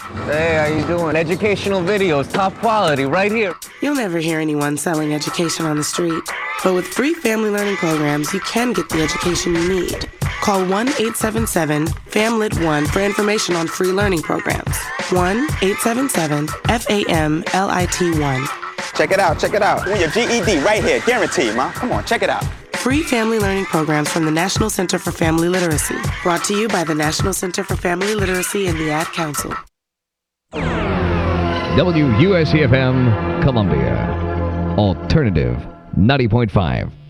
Hey, how you doing? Educational videos, top quality, right here. You'll never hear anyone selling education on the street. But with free family learning programs, you can get the education you need. Call 1-877-FAMLIT1 for information on free learning programs. 1-877-FAMLIT1. Check it out, check it out. Win your GED right here, guaranteed, ma. Come on, check it out. Free family learning programs from the National Center for Family Literacy. Brought to you by the National Center for Family Literacy and the Ad Council. WUSC-FM, Columbia. Alternative 90.5.